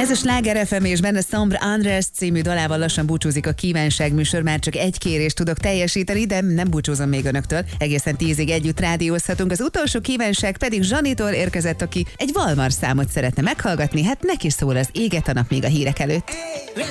Ez a Sláger FM és benne Sombre András című dalával lassan búcsúzik a Kívánság műsor. Már csak egy kérést tudok teljesíteni, de nem búcsúzom még önöktől. Egészen 10-ig együtt rádiózhatunk. Az utolsó kívánság pedig Zsanitól érkezett, aki egy Valmar számot szeretne meghallgatni. Hát neki szól az Éget a nap még a hírek előtt.